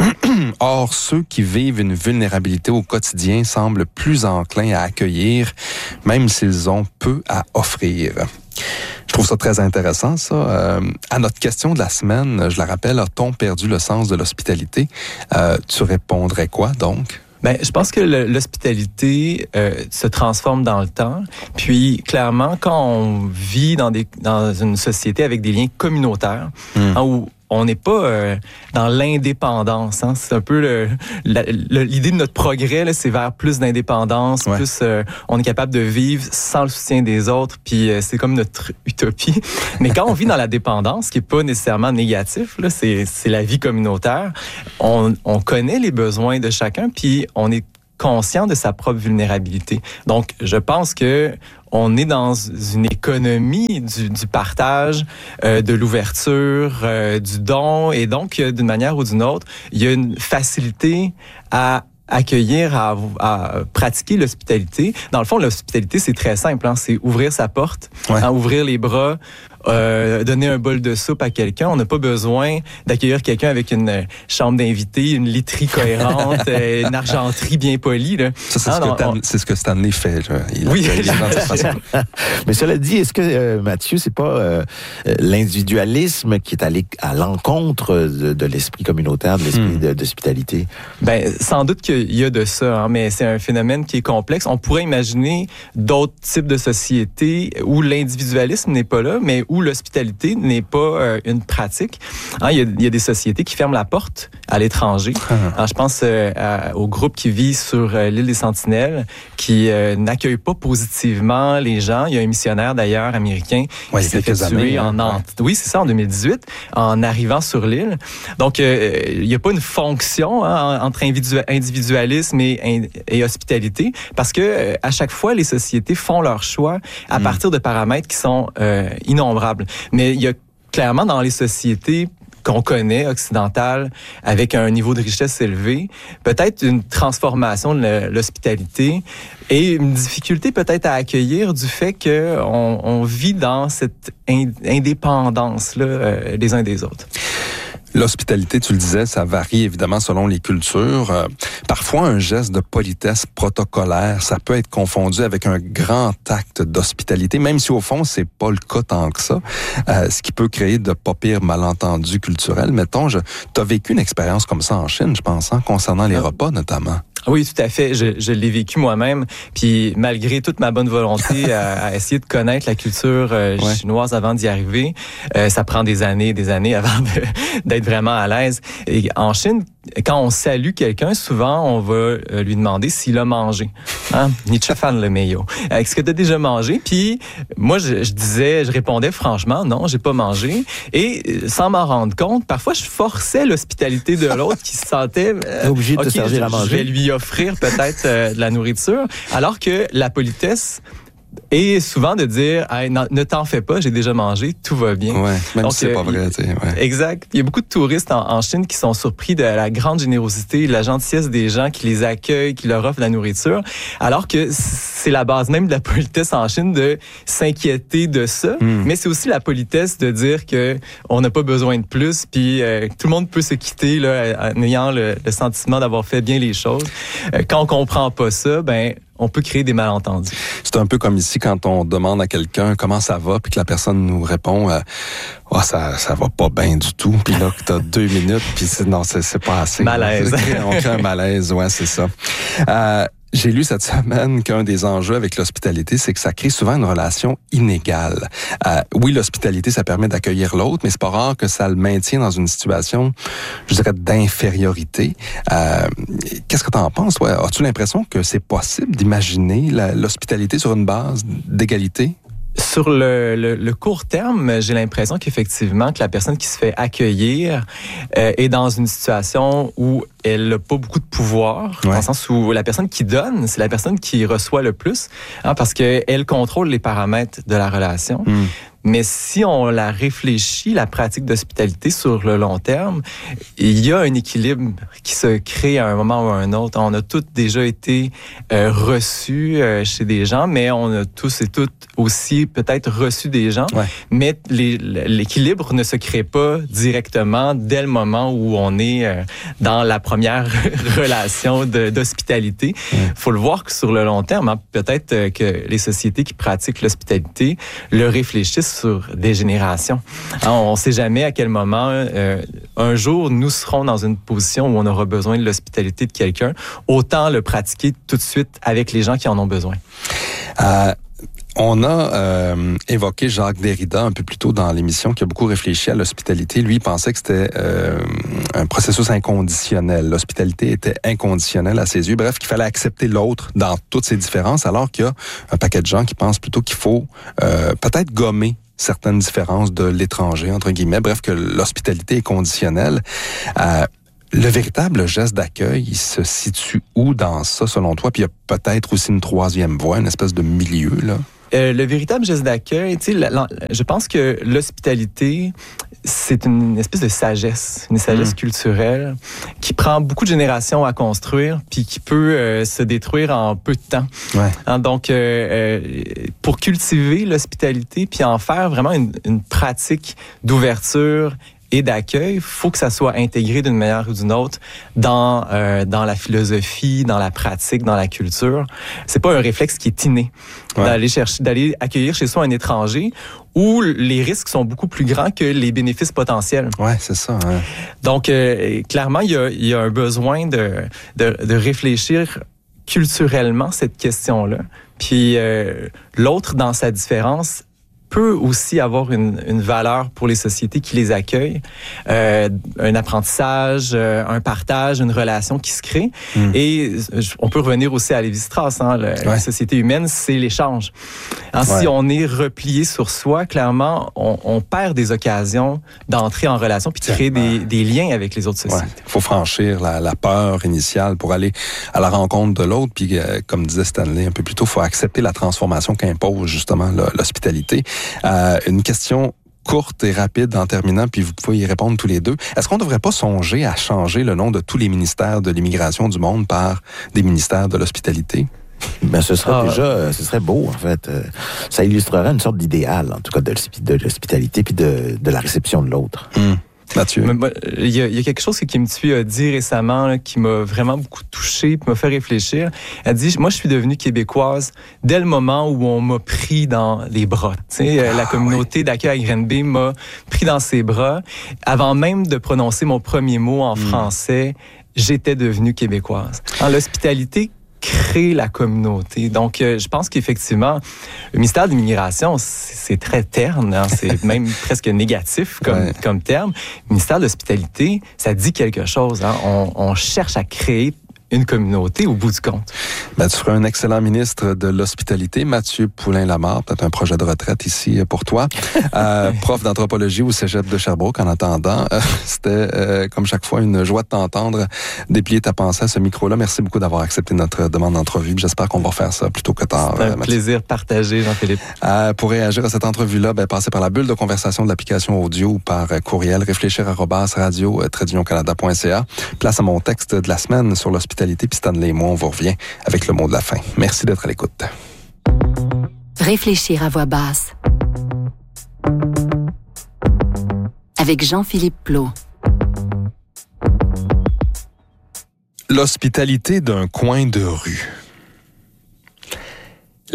Or, ceux qui vivent une vulnérabilité au quotidien semblent plus enclins à accueillir, même s'ils ont peu à offrir. Je trouve ça très intéressant, ça. À notre question de la semaine, je la rappelle, a-t-on perdu le sens de l'hospitalité? Tu répondrais quoi, donc? Je pense que l'hospitalité se transforme dans le temps. Puis, clairement, quand on vit dans une société avec des liens communautaires, où on n'est pas dans l'indépendance. C'est un peu l'idée de notre progrès, là, c'est vers plus d'indépendance, plus on est capable de vivre sans le soutien des autres, puis c'est comme notre utopie. Mais quand on vit dans la dépendance, qui est pas nécessairement négatif, là, c'est la vie communautaire, on connaît les besoins de chacun, puis on est conscient de sa propre vulnérabilité. Donc, je pense que on est dans une économie du partage, de l'ouverture, du don, et donc, d'une manière ou d'une autre, il y a une facilité à accueillir, à pratiquer l'hospitalité. Dans le fond, l'hospitalité, c'est très simple. C'est ouvrir sa porte, ouvrir les bras, donner un bol de soupe à quelqu'un. On n'a pas besoin d'accueillir quelqu'un avec une chambre d'invité, une literie cohérente, une argenterie bien polie. Là. Ça, c'est ce que Stanley fait. Mais cela dit, est-ce que, Mathieu, c'est pas l'individualisme qui est allé à l'encontre de l'esprit communautaire, de l'esprit d'hospitalité? Sans doute qu'il y a de ça, mais c'est un phénomène qui est complexe. On pourrait imaginer d'autres types de sociétés où l'individualisme n'est pas là, mais où l'hospitalité n'est pas une pratique. Il y a des sociétés qui ferment la porte à l'étranger. Je pense au groupe qui vit sur l'île des Sentinelles, qui n'accueille pas positivement les gens. Il y a un missionnaire, d'ailleurs, américain, qui s'est fait tuer oui, c'est ça, en 2018, en arrivant sur l'île. Donc, il n'y a pas une fonction entre individualisme et hospitalité, parce que à chaque fois, les sociétés font leur choix à partir de paramètres qui sont innombrables. Mais il y a clairement dans les sociétés qu'on connaît, occidentales, avec un niveau de richesse élevé, peut-être une transformation de l'hospitalité et une difficulté peut-être à accueillir du fait qu'on vit dans cette indépendance-là les uns des autres. L'hospitalité, tu le disais, ça varie évidemment selon les cultures. Parfois, un geste de politesse protocolaire, ça peut être confondu avec un grand acte d'hospitalité, même si au fond, c'est pas le cas tant que ça, ce qui peut créer de pas pires malentendus culturels. Mettons, t'as vécu une expérience comme ça en Chine, je pense, concernant les repas notamment. Oui, tout à fait. Je l'ai vécu moi-même. Puis malgré toute ma bonne volonté à essayer de connaître la culture chinoise avant d'y arriver, ça prend des années avant d'être vraiment à l'aise. Et en Chine, quand on salue quelqu'un, souvent, on va lui demander s'il a mangé. Ni fan le meilleur. Est-ce que tu as déjà mangé? Puis moi, je répondais franchement, non, j'ai pas mangé. Et sans m'en rendre compte, parfois, je forçais l'hospitalité de l'autre qui se sentait obligé de te servir à manger. Je vais lui offrir peut-être de la nourriture. Alors que la politesse est souvent de dire hey, ne t'en fais pas, j'ai déjà mangé, tout va bien. Même donc, si c'est pas vrai. Exact. Il y a beaucoup de touristes en Chine qui sont surpris de la grande générosité, de la gentillesse des gens qui les accueillent, qui leur offrent de la nourriture, alors que c'est la base même de la politesse en Chine de s'inquiéter de ça, mais c'est aussi la politesse de dire que on n'a pas besoin de plus, puis tout le monde peut se quitter là, en ayant le sentiment d'avoir fait bien les choses. Quand on comprend pas ça, on peut créer des malentendus. C'est un peu comme ici quand on demande à quelqu'un comment ça va, puis que la personne nous répond ça va pas bien du tout, puis là que t'as 2 minutes, puis c'est pas assez. Malaise. On crée un malaise, ouais, c'est ça. J'ai lu cette semaine qu'un des enjeux avec l'hospitalité, c'est que ça crée souvent une relation inégale. Oui, l'hospitalité, ça permet d'accueillir l'autre, mais c'est pas rare que ça le maintient dans une situation, je dirais, d'infériorité. Qu'est-ce que tu en penses? Ouais, as-tu l'impression que c'est possible d'imaginer l'hospitalité sur une base d'égalité? Sur le court terme, j'ai l'impression qu'effectivement, que la personne qui se fait accueillir est dans une situation où elle n'a pas beaucoup de pouvoir, dans le sens où la personne qui donne, c'est la personne qui reçoit le plus, parce qu'elle contrôle les paramètres de la relation. Mais si on la réfléchit, la pratique d'hospitalité sur le long terme, il y a un équilibre qui se crée à un moment ou à un autre. On a tous déjà été reçus chez des gens, mais on a tous et toutes aussi peut-être reçu des gens. Mais l'équilibre ne se crée pas directement dès le moment où on est dans la première relation d'hospitalité. Faut le voir que sur le long terme, peut-être que les sociétés qui pratiquent l'hospitalité le réfléchissent sur des générations. On ne sait jamais à quel moment, un jour, nous serons dans une position où on aura besoin de l'hospitalité de quelqu'un. Autant le pratiquer tout de suite avec les gens qui en ont besoin. On a évoqué Jacques Derrida un peu plus tôt dans l'émission, qui a beaucoup réfléchi à l'hospitalité. Lui, il pensait que c'était un processus inconditionnel. L'hospitalité était inconditionnelle à ses yeux. Bref, qu'il fallait accepter l'autre dans toutes ses différences, alors qu'il y a un paquet de gens qui pensent plutôt qu'il faut peut-être gommer certaines différences de l'étranger, entre guillemets. Bref, que l'hospitalité est conditionnelle. Le véritable geste d'accueil, il se situe où dans ça, selon toi? Puis il y a peut-être aussi une troisième voie, une espèce de milieu, là. Le véritable geste d'accueil, tu sais, je pense que l'hospitalité, c'est une espèce de sagesse, une sagesse culturelle qui prend beaucoup de générations à construire, puis qui peut se détruire en peu de temps. Donc, pour cultiver l'hospitalité, puis en faire vraiment une pratique d'ouverture et d'accueil, faut que ça soit intégré d'une manière ou d'une autre dans la philosophie, dans la pratique, dans la culture. C'est pas un réflexe qui est inné d'aller accueillir chez soi un étranger où les risques sont beaucoup plus grands que les bénéfices potentiels. Ouais, c'est ça. Ouais. Donc clairement, il y a un besoin de réfléchir culturellement cette question-là. Puis l'autre dans sa différence peut aussi avoir une valeur pour les sociétés qui les accueillent, un apprentissage, un partage, une relation qui se crée. Et on peut revenir aussi à Lévi-Strauss, la société humaine, c'est l'échange. Si on est replié sur soi, clairement, on perd des occasions d'entrer en relation puis de créer des liens avec les autres sociétés. Il faut franchir la peur initiale pour aller à la rencontre de l'autre. Puis, comme disait Stanley un peu plus tôt, il faut accepter la transformation qu'impose justement l'hospitalité. Une question courte et rapide en terminant, puis vous pouvez y répondre tous les deux. Est-ce qu'on ne devrait pas songer à changer le nom de tous les ministères de l'immigration du monde par des ministères de l'hospitalité? Ben, ce serait beau, en fait. Ça illustrerait une sorte d'idéal, en tout cas, de l'hospitalité puis de la réception de l'autre. Mathieu. Il y a quelque chose que Kim Thuy a dit récemment là, qui m'a vraiment beaucoup touché et m'a fait réfléchir. Elle dit, moi, je suis devenue québécoise dès le moment où on m'a pris dans les bras. La communauté d'accueil à Granby m'a pris dans ses bras. Avant même de prononcer mon premier mot en français, j'étais devenue québécoise. L'hospitalité crée la communauté. Donc, je pense qu'effectivement, le ministère de l'immigration, c'est très terne, c'est même presque négatif comme terme. Le ministère de l'hospitalité, ça dit quelque chose. On cherche à créer une communauté au bout du compte. Tu feras un excellent ministre de l'hospitalité, Mathieu Poulin-Lamarre, peut-être un projet de retraite ici pour toi. Prof d'anthropologie au Cégep de Sherbrooke en attendant. C'était, comme chaque fois, une joie de t'entendre déplier ta pensée à ce micro-là. Merci beaucoup d'avoir accepté notre demande d'entrevue. J'espère qu'on va faire ça plus tôt que tard. C'est un plaisir partagé, Jean-Philippe. Pour réagir à cette entrevue-là, passez par la bulle de conversation de l'application audio ou par courriel réfléchir@radio-canada.ca. Place à mon texte de la semaine sur l'hospitalité. Puis Stanley et moi, on vous revient avec le mot de la fin. Merci d'être à l'écoute. Réfléchir à voix basse. Avec Jean-Philippe Plot. L'hospitalité d'un coin de rue.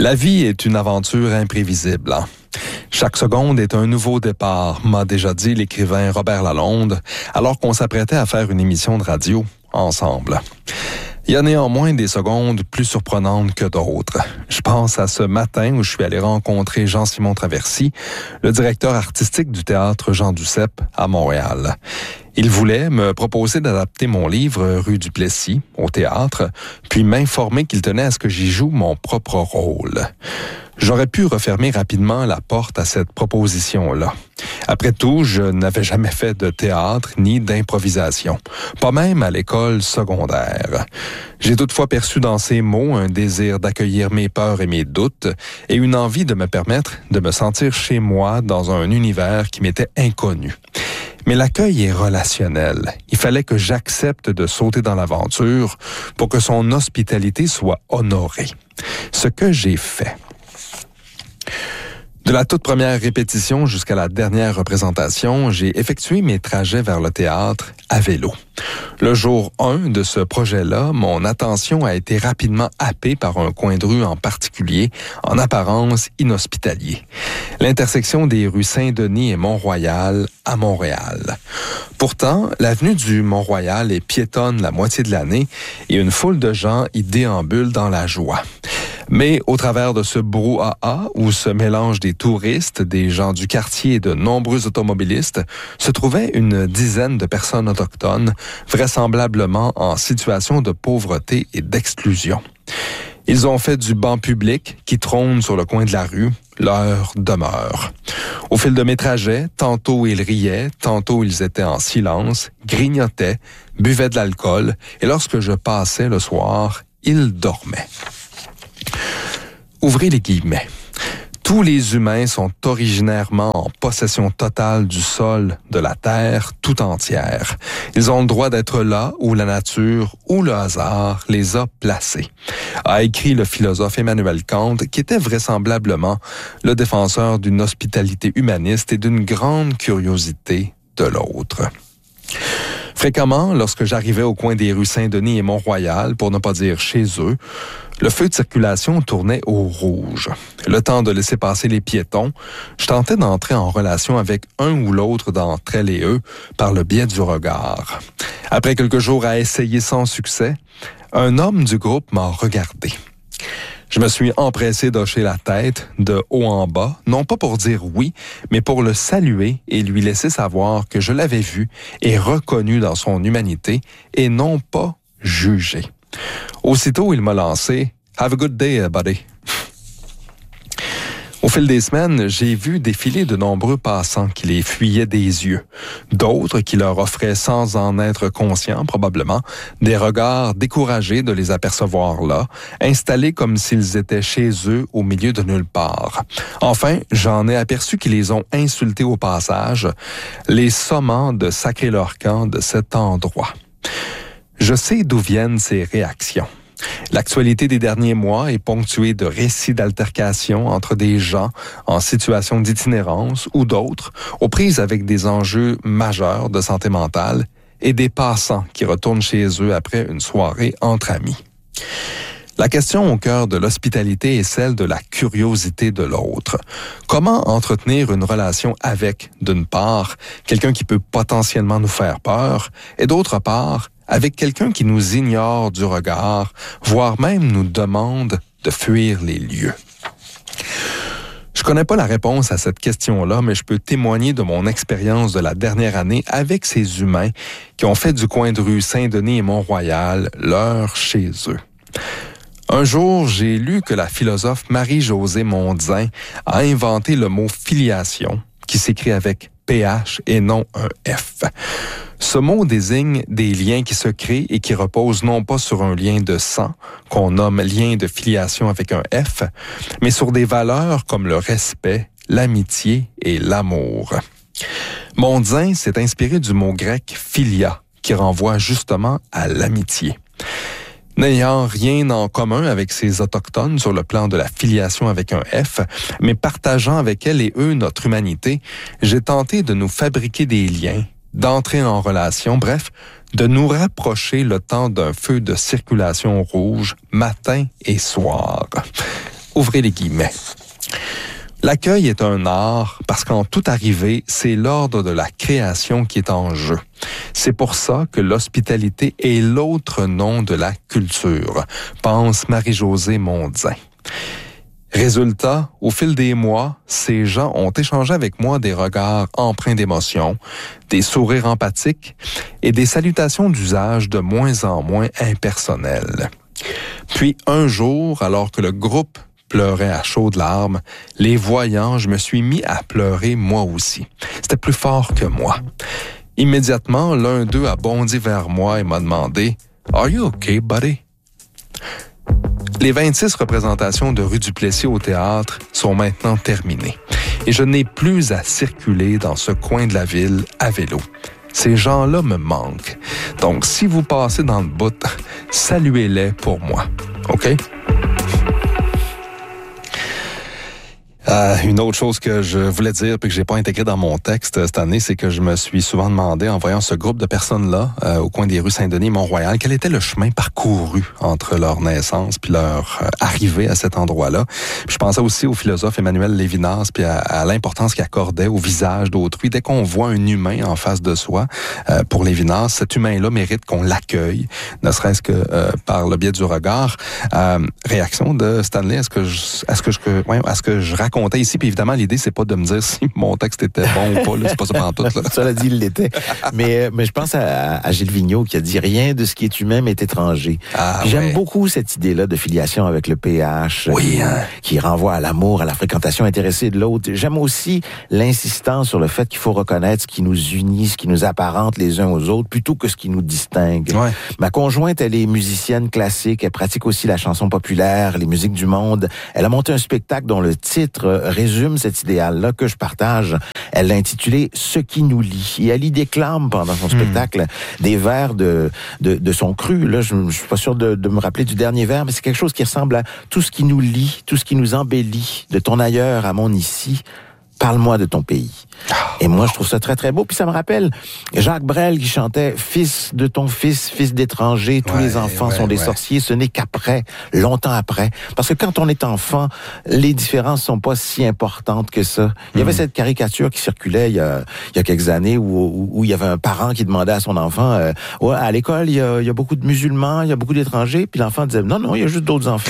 La vie est une aventure imprévisible. Hein? Chaque seconde est un nouveau départ, m'a déjà dit l'écrivain Robert Lalonde, alors qu'on s'apprêtait à faire une émission de radio ensemble. Il y a néanmoins des secondes plus surprenantes que d'autres. Je pense à ce matin où je suis allé rencontrer Jean-Simon Traversy, le directeur artistique du théâtre Jean Duceppe à Montréal. Il voulait me proposer d'adapter mon livre Rue du Plessis au théâtre, puis m'informer qu'il tenait à ce que j'y joue mon propre rôle. J'aurais pu refermer rapidement la porte à cette proposition-là. Après tout, je n'avais jamais fait de théâtre ni d'improvisation, pas même à l'école secondaire. J'ai toutefois perçu dans ces mots un désir d'accueillir mes peurs et mes doutes et une envie de me permettre de me sentir chez moi dans un univers qui m'était inconnu. Mais l'accueil est relationnel. Il fallait que j'accepte de sauter dans l'aventure pour que son hospitalité soit honorée. Ce que j'ai fait. De la toute première répétition jusqu'à la dernière représentation, j'ai effectué mes trajets vers le théâtre à vélo. Le jour 1 de ce projet-là, mon attention a été rapidement happée par un coin de rue en particulier, en apparence inhospitalier. L'intersection des rues Saint-Denis et Mont-Royal à Montréal. Pourtant, l'avenue du Mont-Royal est piétonne la moitié de l'année et une foule de gens y déambulent dans la joie. Mais au travers de ce brouhaha où se mélangent des touristes, des gens du quartier et de nombreux automobilistes, se trouvait une dizaine de personnes autochtones, vraisemblablement en situation de pauvreté et d'exclusion. Ils ont fait du banc public qui trône sur le coin de la rue leur demeure. Au fil de mes trajets, tantôt ils riaient, tantôt ils étaient en silence, grignotaient, buvaient de l'alcool, et lorsque je passais le soir, ils dormaient. Ouvrez les guillemets. Tous les humains sont originairement en possession totale du sol, de la terre tout entière. Ils ont le droit d'être là où la nature ou le hasard les a placés, a écrit le philosophe Emmanuel Kant, qui était vraisemblablement le défenseur d'une hospitalité humaniste et d'une grande curiosité de l'autre. Fréquemment, lorsque j'arrivais au coin des rues Saint-Denis et Mont-Royal, pour ne pas dire chez eux, le feu de circulation tournait au rouge. Le temps de laisser passer les piétons, je tentais d'entrer en relation avec un ou l'autre d'entre elles et eux par le biais du regard. Après quelques jours à essayer sans succès, un homme du groupe m'a regardé. Je me suis empressé d'hocher la tête de haut en bas, non pas pour dire oui, mais pour le saluer et lui laisser savoir que je l'avais vu et reconnu dans son humanité et non pas jugé. Aussitôt, il m'a lancé « Have a good day, buddy ». Au fil des semaines, j'ai vu défiler de nombreux passants qui les fuyaient des yeux, d'autres qui leur offraient sans en être conscients probablement des regards découragés de les apercevoir là, installés comme s'ils étaient chez eux au milieu de nulle part. Enfin, j'en ai aperçu qui les ont insultés au passage, les sommant de sacrer leur camp de cet endroit. Je sais d'où viennent ces réactions. L'actualité des derniers mois est ponctuée de récits d'altercations entre des gens en situation d'itinérance ou d'autres aux prises avec des enjeux majeurs de santé mentale et des passants qui retournent chez eux après une soirée entre amis. La question au cœur de l'hospitalité est celle de la curiosité de l'autre. Comment entretenir une relation avec, d'une part, quelqu'un qui peut potentiellement nous faire peur, et d'autre part, avec quelqu'un qui nous ignore du regard, voire même nous demande de fuir les lieux. Je connais pas la réponse à cette question-là, mais je peux témoigner de mon expérience de la dernière année avec ces humains qui ont fait du coin de rue Saint-Denis et Mont-Royal leur chez eux. Un jour, j'ai lu que la philosophe Marie-Josée Mondin a inventé le mot filiation, qui s'écrit avec PH et non un F. Ce mot désigne des liens qui se créent et qui reposent non pas sur un lien de sang, qu'on nomme lien de filiation avec un F, mais sur des valeurs comme le respect, l'amitié et l'amour. Mondin s'est inspiré du mot grec philia, qui renvoie justement à l'amitié. N'ayant rien en commun avec ces autochtones sur le plan de la filiation avec un F, mais partageant avec elles et eux notre humanité, j'ai tenté de nous fabriquer des liens, d'entrer en relation, bref, de nous rapprocher le temps d'un feu de circulation rouge, matin et soir. Ouvrez les guillemets. L'accueil est un art parce qu'en toute arrivée, c'est l'ordre de la création qui est en jeu. C'est pour ça que l'hospitalité est l'autre nom de la culture, pense Marie-Josée Mondin. Résultat, au fil des mois, ces gens ont échangé avec moi des regards empreints d'émotion, des sourires empathiques et des salutations d'usage de moins en moins impersonnelles. Puis un jour, alors que le groupe pleurait à chaudes larmes, les voyant, je me suis mis à pleurer moi aussi. C'était plus fort que moi. Immédiatement, l'un d'eux a bondi vers moi et m'a demandé « Are you okay, buddy? » Les 26 représentations de Rue du Plessis au théâtre sont maintenant terminées et je n'ai plus à circuler dans ce coin de la ville à vélo. Ces gens-là me manquent. Donc, si vous passez dans le bout, saluez-les pour moi. OK? Une autre chose que je voulais dire puis que j'ai pas intégré dans mon texte cette année, c'est que je me suis souvent demandé, en voyant ce groupe de personnes-là au coin des rues Saint-Denis et Mont-Royal, quel était le chemin parcouru entre leur naissance puis leur arrivée à cet endroit-là. Puis je pensais aussi au philosophe Emmanuel Lévinas puis à l'importance qu'il accordait au visage d'autrui. Dès qu'on voit un humain en face de soi, pour Lévinas, cet humain-là mérite qu'on l'accueille, ne serait-ce que par le biais du regard. Réaction de Stanley, est-ce que je racontais ici, puis évidemment, l'idée, c'est pas de me dire si mon texte était bon ou pas, là, c'est pas ça pantoute, là. Cela dit, il l'était. Mais je pense à Gilles Vigneault qui a dit « Rien de ce qui est humain m'est étranger ». J'aime beaucoup cette idée-là de filiation avec le PH, qui renvoie à l'amour, à la fréquentation intéressée de l'autre. J'aime aussi l'insistance sur le fait qu'il faut reconnaître ce qui nous unit, ce qui nous apparente les uns aux autres, plutôt que ce qui nous distingue. Ouais. Ma conjointe, elle est musicienne classique, elle pratique aussi la chanson populaire, les musiques du monde. Elle a monté un spectacle dont le titre résume cet idéal-là que je partage. Elle l'a intitulé « Ce qui nous lie ». Et elle y déclame pendant son spectacle des vers de son cru. Là, je suis pas sûr de me rappeler du dernier vers, mais c'est quelque chose qui ressemble à « Tout ce qui nous lie, tout ce qui nous embellit, de ton ailleurs à mon ici, parle-moi de ton pays ». Et moi, je trouve ça très, très beau. Puis ça me rappelle Jacques Brel qui chantait « Fils de ton fils, fils d'étranger, tous les enfants sont des sorciers. Ce n'est qu'après, longtemps après. » Parce que quand on est enfant, les différences sont pas si importantes que ça. Il y avait cette caricature qui circulait il y a quelques années où il y avait un parent qui demandait à son enfant à l'école, il y a beaucoup de musulmans, il y a beaucoup d'étrangers. Puis l'enfant disait « Non, il y a juste d'autres enfants. »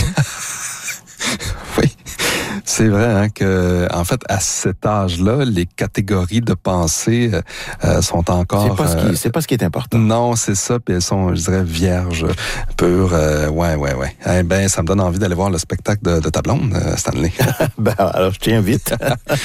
Oui. C'est vrai que, en fait, à cet âge-là, les catégories de pensée sont encore... C'est pas ce qui est important. Non, c'est ça, puis elles sont, je dirais, vierges, pures. Ouais. Eh ben, ça me donne envie d'aller voir le spectacle de ta blonde, Stanley. Alors, je t'invite.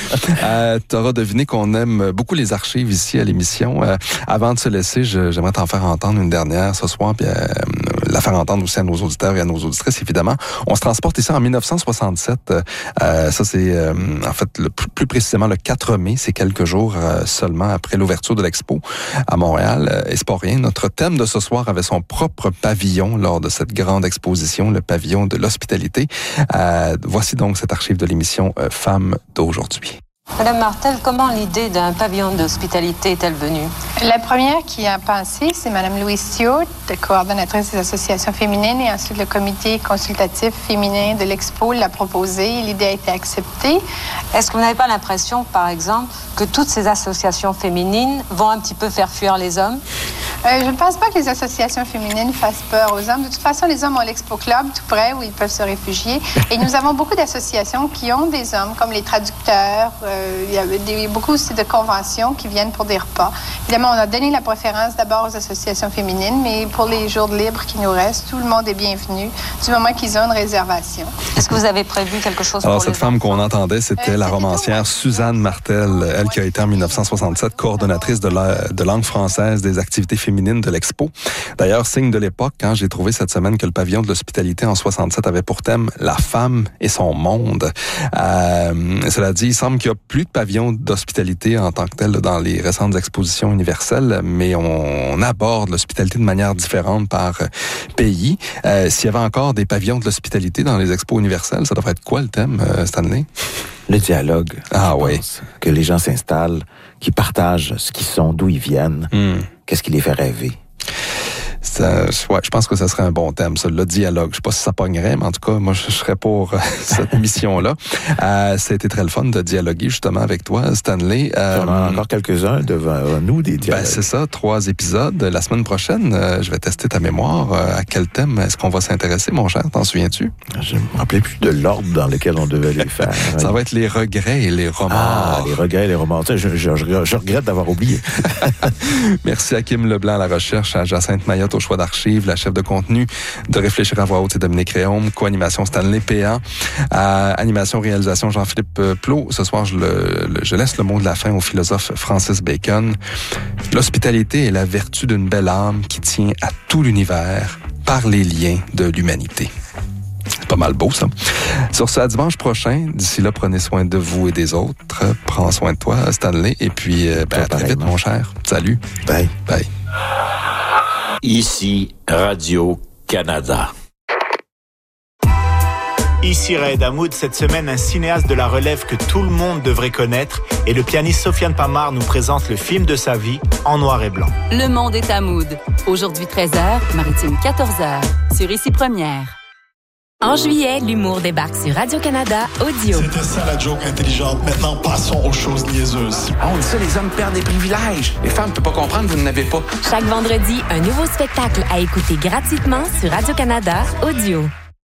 T'auras deviné qu'on aime beaucoup les archives ici à l'émission. Avant de se laisser, j'aimerais t'en faire entendre une dernière ce soir, puis la faire entendre aussi à nos auditeurs et à nos auditrices, évidemment. On se transporte ici en 1967. Ça, c'est en fait plus précisément le 4 mai. C'est quelques jours seulement après l'ouverture de l'Expo à Montréal. Et c'est pas rien. Notre thème de ce soir avait son propre pavillon lors de cette grande exposition, le pavillon de l'hospitalité. Voici donc cette archive de l'émission Femmes d'aujourd'hui. Madame Martel, comment l'idée d'un pavillon d'hospitalité est-elle venue? La première qui a pensé, c'est Madame Louise Stewart, coordonnatrice des associations féminines, et ensuite le comité consultatif féminin de l'Expo l'a proposé. L'idée a été acceptée. Est-ce que vous n'avez pas l'impression, par exemple, que toutes ces associations féminines vont un petit peu faire fuir les hommes? Je ne pense pas que les associations féminines fassent peur aux hommes. De toute façon, les hommes ont l'Expo Club tout près où ils peuvent se réfugier. Et nous avons beaucoup d'associations qui ont des hommes, comme les traducteurs. Il y a beaucoup aussi de conventions qui viennent pour des repas. Évidemment, on a donné la préférence d'abord aux associations féminines, mais pour les jours de libre qui nous restent, tout le monde est bienvenu du moment qu'ils ont une réservation. Est-ce que vous avez prévu quelque chose Alors, pour cette femme qu'on entendait, c'était la romancière Suzanne Martel, elle qui a été en 1967 coordonnatrice de langue française des activités féminines de l'Expo. D'ailleurs, signe de l'époque, quand j'ai trouvé cette semaine que le pavillon de l'hospitalité en 67 avait pour thème la femme et son monde. Cela dit, il semble qu'il y a plus de pavillons d'hospitalité en tant que tel dans les récentes expositions universelles, mais on aborde l'hospitalité de manière différente par pays. S'il y avait encore des pavillons de l'hospitalité dans les expos universelles, ça devrait être quoi le thème, Stanley? Le dialogue. Ah oui. Que les gens s'installent, qu'ils partagent ce qu'ils sont, d'où ils viennent, qu'est-ce qui les fait rêver. Je pense que ça serait un bon thème, ça, le dialogue. Je sais pas si ça pognerait, mais en tout cas, moi, je serais pour cette mission-là. Ça a été très le fun de dialoguer justement avec toi, Stanley. On a encore quelques-uns devant nous, des dialogues. C'est ça, 3 épisodes. La semaine prochaine, je vais tester ta mémoire. À quel thème est-ce qu'on va s'intéresser, mon cher? T'en souviens-tu? Je ne me rappelais plus de l'ordre dans lequel on devait les faire. Ça va être les regrets et les remords. Ah, les regrets et les remords. Je regrette d'avoir oublié. Merci à Kim Leblanc à la recherche, à Jacinthe Mayotte au choix d'archives, la chef de contenu de Réfléchir à voix haute, c'est Dominique Réaume, co-animation Stanley Péan, animation, réalisation Jean-Philippe Plot. Ce soir, je laisse le mot de la fin au philosophe Francis Bacon. L'hospitalité est la vertu d'une belle âme qui tient à tout l'univers par les liens de l'humanité. C'est pas mal beau, ça. Sur ce, à dimanche prochain. D'ici là, prenez soin de vous et des autres. Prends soin de toi, Stanley. Et puis, à très vite, mon cher. Salut. Bye. Bye. Ici, Radio-Canada. Ici Raed Hamoud, cette semaine, un cinéaste de la relève que tout le monde devrait connaître, et le pianiste Sofiane Pamar nous présente le film de sa vie en noir et blanc. Le monde est Hamoud. Aujourd'hui 13h, Maritime 14h, sur Ici Première. En juillet, l'humour débarque sur Radio-Canada Audio. C'était ça la joke intelligente. Maintenant, passons aux choses niaiseuses. On dit ça, les hommes perdent des privilèges. Les femmes ne peuvent pas comprendre, vous n'en avez pas. Chaque vendredi, un nouveau spectacle à écouter gratuitement sur Radio-Canada Audio.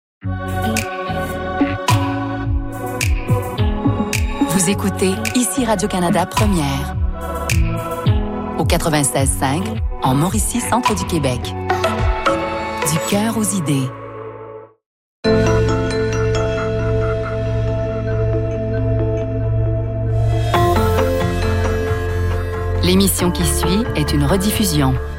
Vous écoutez Ici Radio-Canada Première. Au 96.5, en Mauricie, centre du Québec. Du cœur aux idées. L'émission qui suit est une rediffusion.